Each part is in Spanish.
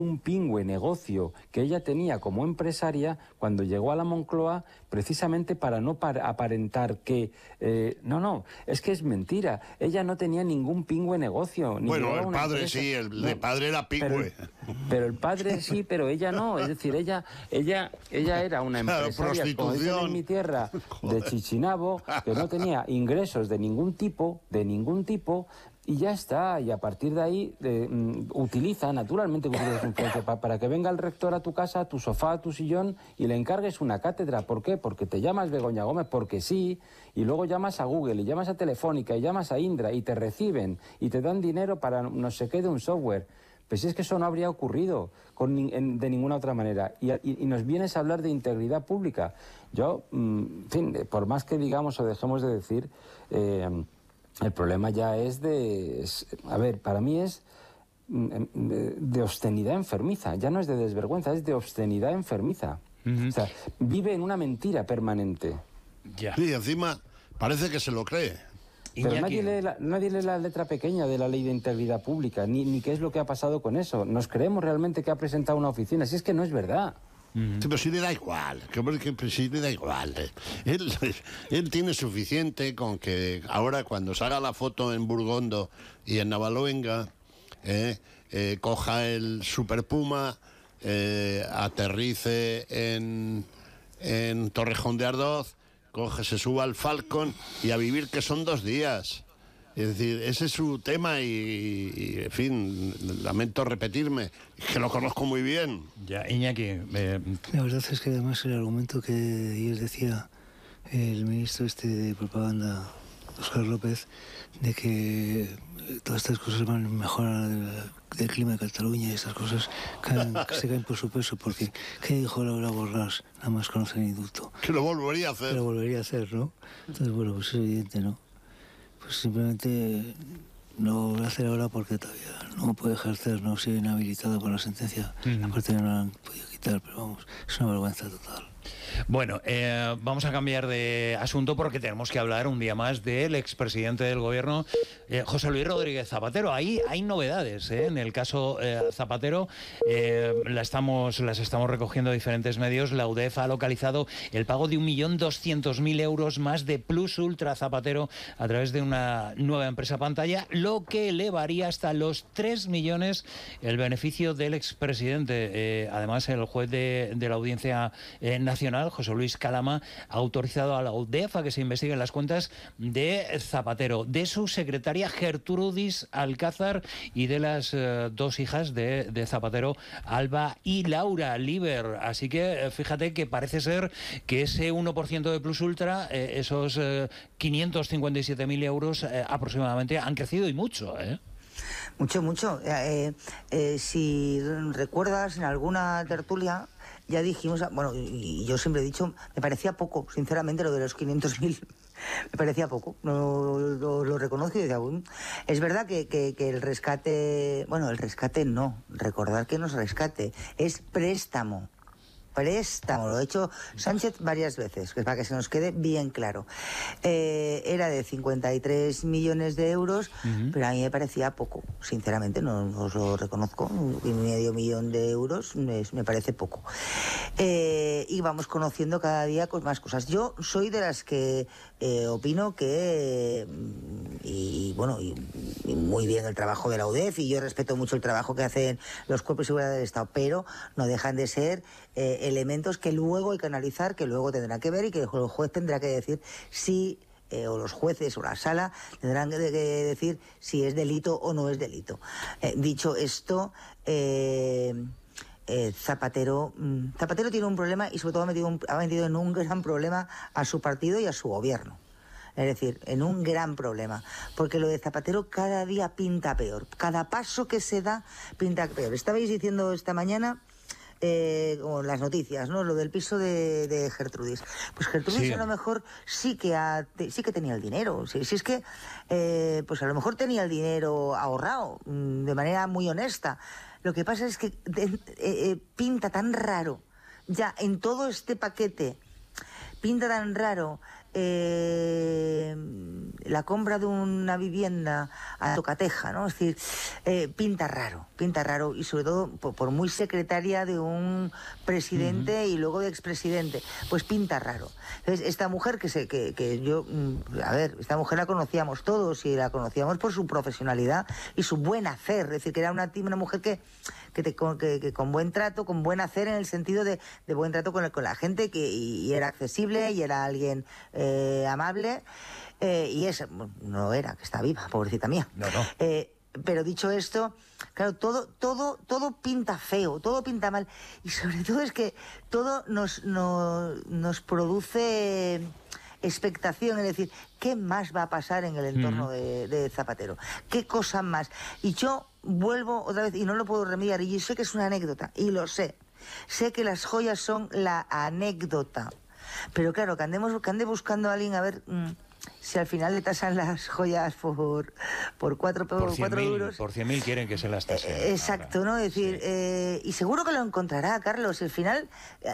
un pingüe negocio que ella tenía como empresaria cuando llegó a la Moncloa, precisamente para no aparentar que... no, es que es mentira. Ella no tenía ningún pingüe negocio. Bueno, el padre empresa. sí, el padre era pingüe. Pero el padre sí, pero ella no. Es decir, ella era una empresaria, como dicen en mi tierra, de Chichinabo, que no tenía ingresos de ningún tipo, y ya está, y a partir de ahí naturalmente utiliza su influencia para que venga el rector a tu casa, a tu sofá, a tu sillón y le encargues una cátedra. ¿Por qué? Porque te llamas Begoña Gómez, porque sí, y luego llamas a Google, y llamas a Telefónica, y llamas a Indra, y te reciben, y te dan dinero para no sé qué de un software. Pues es que eso no habría ocurrido de ninguna otra manera. Y nos vienes a hablar de integridad pública. Yo, en fin, por más que digamos o dejemos de decir... el problema ya para mí es de obscenidad enfermiza. Ya no es de desvergüenza, es de obscenidad enfermiza. O sea, vive en una mentira permanente. Ya. Sí, encima parece que se lo cree. Pero nadie lee la letra pequeña de la Ley de Integridad Pública, ni qué es lo que ha pasado con eso. Nos creemos realmente que ha presentado una oficina, si es que no es verdad. Sí, pero sí le da igual, sí le da igual. Él tiene suficiente con que ahora cuando salga la foto en Burgondo y en Navaloenga, coja el Super Puma, aterrice en Torrejón de Ardoz, se suba al Falcon y a vivir, que son 2 días. Es decir, ese es su tema y en fin, lamento repetirme, que lo conozco muy bien. Ya, Iñaki... La verdad es que además el argumento que ayer decía el ministro de propaganda, Óscar López, de que todas estas cosas van a mejorar del clima de Cataluña y estas cosas se caen por su peso, porque ¿qué dijo Laura Borràs? Nada más conocer el indulto. Que lo volvería a hacer. Que lo volvería a hacer, ¿no? Entonces, bueno, pues es evidente, ¿no? Pues simplemente no lo voy a hacer ahora porque todavía no puede ejercer, no sigue inhabilitado por la sentencia. Aparte no lo han podido quitar, pero vamos, es una vergüenza total. Bueno, vamos a cambiar de asunto porque tenemos que hablar un día más del expresidente del gobierno, José Luis Rodríguez Zapatero. Ahí hay novedades, en el caso Zapatero, las estamos recogiendo diferentes medios. La UDEF ha localizado el pago de 1.200.000 euros más de Plus Ultra Zapatero a través de una nueva empresa pantalla, lo que elevaría hasta los 3 millones el beneficio del expresidente. Además, el juez de la Audiencia Nacional, José Luis Calama, ha autorizado a la UDEF a que se investiguen las cuentas de Zapatero, de su secretaria Gertrudis Alcázar y de las 2 hijas de Zapatero, Alba y Laura Liber. Así que fíjate que parece ser que ese 1% de Plus Ultra, esos 557.000 euros aproximadamente, han crecido y mucho, Mucho. Si recuerdas, en alguna tertulia ya dijimos, bueno, y yo siempre he dicho, me parecía poco, sinceramente, lo de los 500.000, me parecía poco, no lo reconozco y decía, bueno, es verdad que el rescate, bueno, el rescate no, recordar que no es rescate, es préstamo, lo ha hecho Sánchez varias veces, para que se nos quede bien claro. Era de 53 millones de euros, pero a mí me parecía poco, sinceramente, no os lo reconozco, medio millón de euros me parece poco. Y vamos conociendo cada día más cosas. Yo soy de las que opino que, y muy bien el trabajo de la UDEF, y yo respeto mucho el trabajo que hacen los cuerpos de seguridad del Estado, pero no dejan de ser elementos que luego hay que analizar, que luego tendrán que ver y que el juez tendrá que decir si, o los jueces o la sala tendrán que decir si es delito o no es delito. Dicho esto, Zapatero tiene un problema y sobre todo ha metido en un gran problema a su partido y a su gobierno. Es decir, en un gran problema, porque lo de Zapatero cada día pinta peor, cada paso que se da pinta peor. Estabais diciendo esta mañana, con las noticias, ¿no? Lo del piso de Gertrudis. Pues Gertrudis sí, a lo mejor sí que tenía el dinero. Si es que, pues a lo mejor tenía el dinero ahorrado, de manera muy honesta. Lo que pasa es que pinta tan raro, ya en todo este paquete, pinta tan raro la compra de una vivienda a tocateja, ¿no? Es decir, pinta raro, y sobre todo por muy secretaria de un presidente y luego de expresidente, pues pinta raro. Entonces, esta mujer esta mujer la conocíamos todos y la conocíamos por su profesionalidad y su buen hacer, es decir, que era una mujer que con buen trato, con buen hacer en el sentido de buen trato con la gente, y era accesible y era alguien amable, y no era, que está viva, pobrecita mía. No. Pero dicho esto, claro, todo pinta feo, todo pinta mal, y sobre todo es que todo nos produce expectación, es decir, ¿qué más va a pasar en el entorno de Zapatero? ¿Qué cosa más? Y yo vuelvo otra vez, y no lo puedo remediar, y sé que es una anécdota, y lo sé que las joyas son la anécdota, pero claro, que ande buscando a alguien a ver si al final le tasan las joyas por 4 euros. Por 100.000 quieren que se las tasen. Exacto, ¿no? Es decir, y seguro que lo encontrará, Carlos. Al final,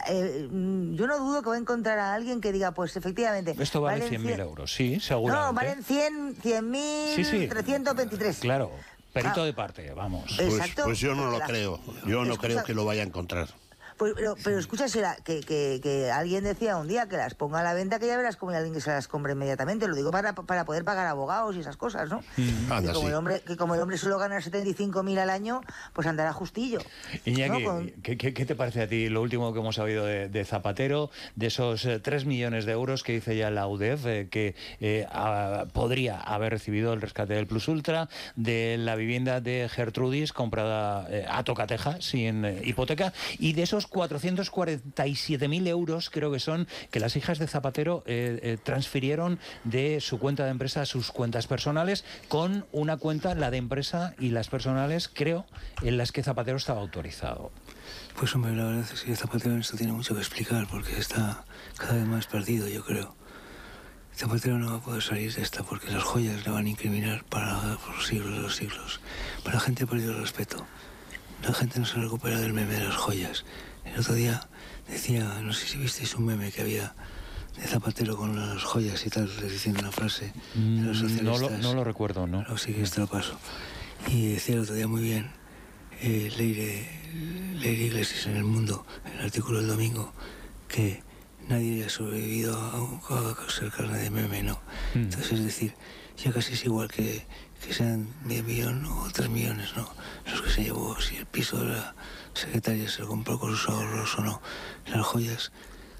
yo no dudo que va a encontrar a alguien que diga, pues efectivamente... Esto vale 100.000 euros, sí, seguramente. No, valen 100.000, 323. Claro, perito de parte, vamos. Exacto. Pues yo no lo creo. Yo no creo que lo vaya a encontrar. Pero escucha, que alguien decía un día que las ponga a la venta, que ya verás como hay alguien que se las compre inmediatamente. Lo digo para poder pagar abogados y esas cosas, ¿no? Anda, que como el hombre solo gana 75.000 al año, pues andará justillo. Iñaki, ¿no? ¿qué te parece a ti lo último que hemos sabido de Zapatero, de esos 3 millones de euros que dice ya la UDEF, que podría haber recibido el rescate del Plus Ultra, de la vivienda de Gertrudis comprada a tocateja, sin hipoteca, y de esos 447.000 euros, creo que son, que las hijas de Zapatero transfirieron de su cuenta de empresa a sus cuentas personales, con una cuenta, la de empresa, y las personales, creo, en las que Zapatero estaba autorizado. Pues hombre, la verdad es que Zapatero en esto tiene mucho que explicar, porque está cada vez más perdido, yo creo. Zapatero no va a poder salir de esta, porque las joyas le van a incriminar por los siglos de los siglos. Pero la gente ha perdido el respeto. La gente no se recupera del meme de las joyas. El otro día decía, no sé si visteis un meme que había de Zapatero con las joyas y tal, diciendo una frase de los socialistas. No lo recuerdo, ¿no? Pero sí que te lo paso. Y decía el otro día muy bien, Leire Iglesias en El Mundo, en el artículo del domingo, que nadie ha sobrevivido a ser carne de meme, ¿no? Entonces, es decir, ya casi es igual que sean 10 millones o 3 millones, ¿no? Los que se llevó, si el piso de la secretaria se lo compró con sus ahorros o no. Las joyas,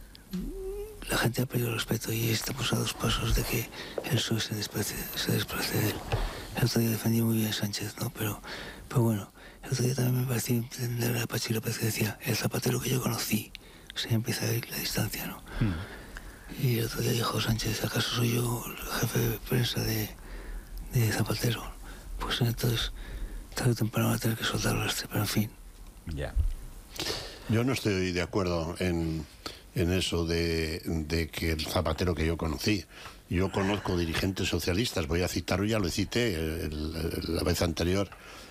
la gente ha perdido el respeto, y estamos a 2 pasos de que el PSOE se desplace de él. El otro día defendió muy bien Sánchez, ¿no? Pero bueno, el otro día también me pareció entender a Pachi López, que decía, el Zapatero que yo conocí. O sea, empieza a ir la distancia, ¿no? Y el otro día dijo Sánchez, ¿acaso soy yo el jefe de prensa de Zapatero? Pues entonces, tarde o temprano va a tener que soltar el lastre, pero en fin. Ya. Yo no estoy de acuerdo en eso de que el Zapatero que yo conocí. Yo conozco dirigentes socialistas, voy a citar, ya lo cité la vez anterior,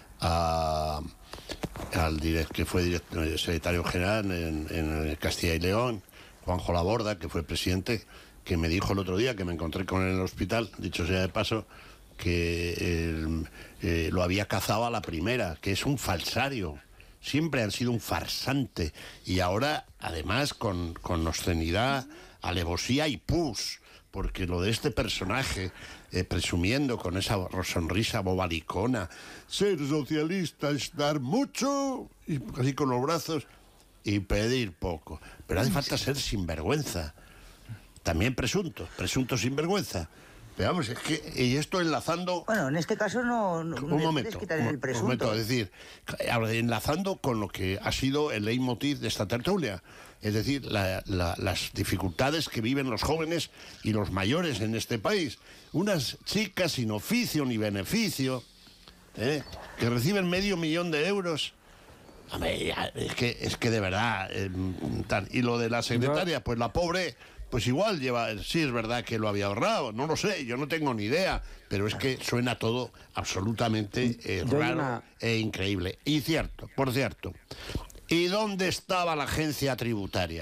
que fue secretario general en Castilla y León, Juanjo Laborda, que fue presidente, que me dijo el otro día, que me encontré con él en el hospital, dicho sea de paso, que lo había cazado a la primera, que es un falsario. Siempre han sido un farsante, y ahora, además, con obscenidad, alevosía y pus, porque lo de este personaje, presumiendo con esa sonrisa bobalicona, ser socialista es dar mucho, y así con los brazos, y pedir poco. Pero hace falta ser sinvergüenza, también presunto sinvergüenza. Veamos, es que, y esto enlazando... Bueno, en este caso no un momento, el presunto. es decir, enlazando con lo que ha sido el leitmotiv de esta tertulia, es decir, las dificultades que viven los jóvenes y los mayores en este país. Unas chicas sin oficio ni beneficio, que reciben $500.000 de euros. Es que de verdad, y lo de la secretaria, pues la pobre... Pues igual sí es verdad que lo había ahorrado, no lo sé, yo no tengo ni idea, pero es que suena todo absolutamente raro e increíble. Y por cierto, ¿y dónde estaba la agencia tributaria?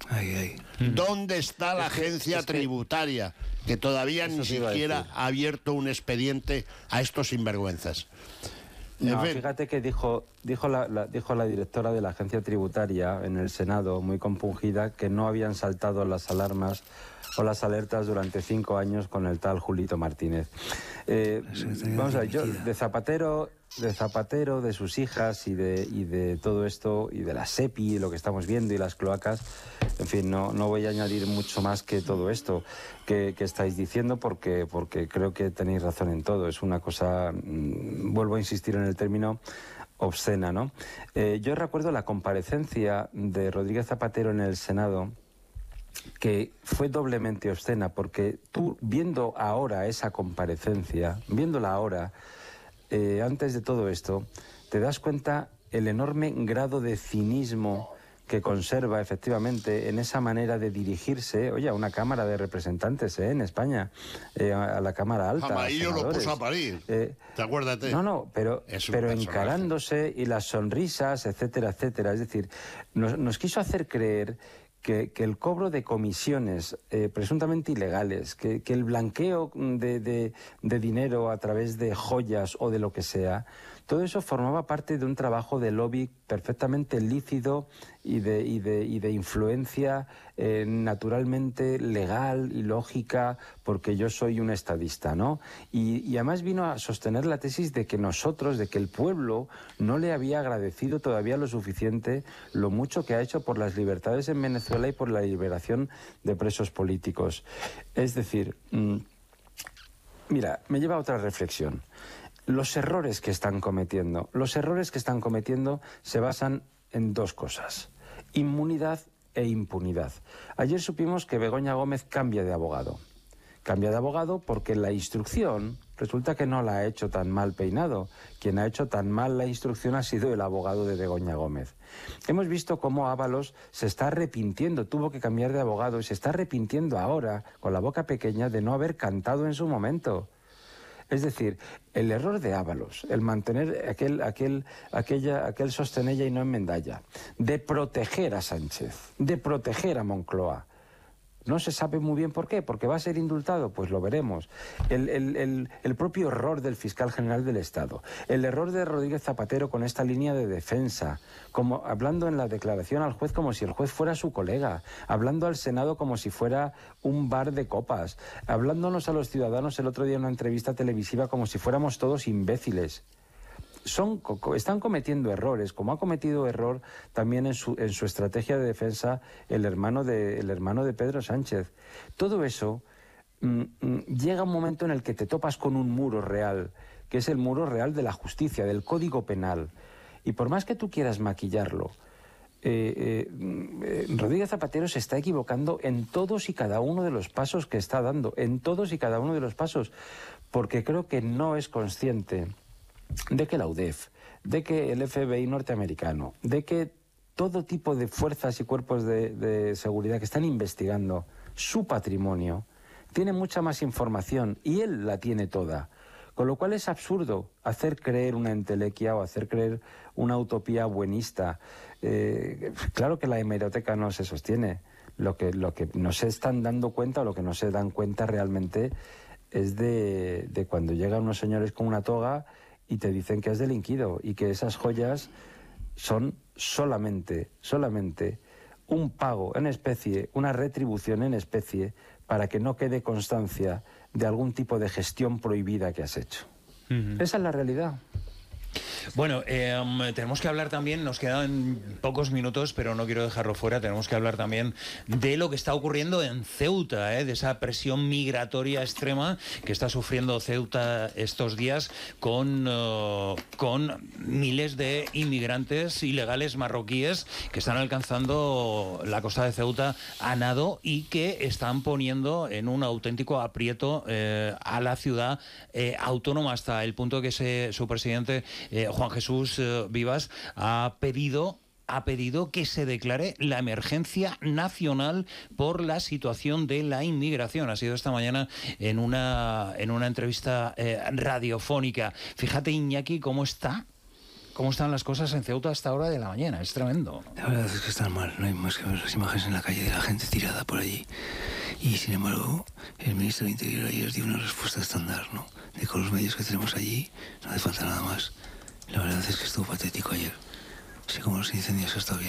¿Dónde está la agencia tributaria? Que todavía ni siquiera ha abierto un expediente a estos sinvergüenzas. No, fíjate que dijo la directora de la agencia tributaria en el Senado, muy compungida, que no habían saltado las alarmas o las alertas durante 5 años con el tal Julito Martínez. Vamos a ver, yo de Zapatero, de sus hijas y de todo esto, y de la SEPI, lo que estamos viendo, y las cloacas, en fin, no voy a añadir mucho más que todo esto que estáis diciendo, porque creo que tenéis razón en todo. Es una cosa, vuelvo a insistir en el término, obscena, ¿no? Yo recuerdo la comparecencia de Rodríguez Zapatero en el Senado, que fue doblemente obscena, porque tú, viendo ahora esa comparecencia, viéndola ahora, antes de todo esto, te das cuenta el enorme grado de cinismo que conserva efectivamente en esa manera de dirigirse, oye, a una Cámara de Representantes en España, a la Cámara Alta. Amarillo lo puso a parir, ¿te acuerdas? No, pero encarándose, y las sonrisas, etcétera, etcétera. Es decir, nos quiso hacer creer que el cobro de comisiones presuntamente ilegales, que el blanqueo de dinero a través de joyas o de lo que sea, todo eso formaba parte de un trabajo de lobby perfectamente lícito y de influencia naturalmente legal y lógica, porque yo soy un estadista, ¿no? Y además vino a sostener la tesis de que nosotros, de que el pueblo no le había agradecido todavía lo suficiente lo mucho que ha hecho por las libertades en Venezuela y por la liberación de presos políticos. Es decir, mira, me lleva a otra reflexión. Los errores que están cometiendo se basan en 2 cosas: inmunidad e impunidad. Ayer supimos que Begoña Gómez cambia de abogado. Cambia de abogado porque la instrucción resulta que no la ha hecho tan mal peinado. Quien ha hecho tan mal la instrucción ha sido el abogado de Begoña Gómez. Hemos visto cómo Ábalos se está arrepintiendo, tuvo que cambiar de abogado y se está arrepintiendo ahora, con la boca pequeña, de no haber cantado en su momento. Es decir, el error de Ábalos, el mantener aquel sostenella y no enmendalla, de proteger a Sánchez, de proteger a Moncloa. No se sabe muy bien por qué, porque va a ser indultado, pues lo veremos. El propio error del fiscal general del Estado, el error de Rodríguez Zapatero con esta línea de defensa, como hablando en la declaración al juez como si el juez fuera su colega, hablando al Senado como si fuera un bar de copas, hablándonos a los ciudadanos el otro día en una entrevista televisiva como si fuéramos todos imbéciles. Están cometiendo errores, como ha cometido error también en su estrategia de defensa el hermano de Pedro Sánchez. Todo eso llega un momento en el que te topas con un muro real, que es el muro real de la justicia, del Código Penal. Y por más que tú quieras maquillarlo, Rodríguez Zapatero se está equivocando en todos y cada uno de los pasos que está dando, en todos y cada uno de los pasos, porque creo que no es consciente de que la UDEF, de que el FBI norteamericano, de que todo tipo de fuerzas y cuerpos de seguridad que están investigando su patrimonio, tiene mucha más información y él la tiene toda. Con lo cual es absurdo hacer creer una entelequia o hacer creer una utopía buenista. Claro que la hemeroteca no se sostiene. Lo que no se están dando cuenta, o lo que no se dan cuenta realmente, es de cuando llegan unos señores con una toga y te dicen que has delinquido y que esas joyas son solamente un pago en especie, una retribución en especie, para que no quede constancia de algún tipo de gestión prohibida que has hecho. Esa es la realidad. Bueno, tenemos que hablar también, nos quedan pocos minutos, pero no quiero dejarlo fuera, tenemos que hablar también de lo que está ocurriendo en Ceuta, de esa presión migratoria extrema que está sufriendo Ceuta estos días con miles de inmigrantes ilegales marroquíes que están alcanzando la costa de Ceuta a nado y que están poniendo en un auténtico aprieto a la ciudad autónoma, hasta el punto que su presidente Juan Jesús Vivas ha pedido que se declare la emergencia nacional por la situación de la inmigración. Ha sido esta mañana en una entrevista radiofónica. Fíjate, Iñaki, cómo está cómo están las cosas en Ceuta a esta hora de la mañana. Es tremendo. La verdad es que están mal. No hay más que ver las imágenes en la calle de la gente tirada por allí. Y sin embargo, el ministro del Interior ayer dio una respuesta estándar, ¿no? De con los medios que tenemos allí no hace falta nada más. La verdad es que estuvo patético ayer. Así como los incendios, está bien.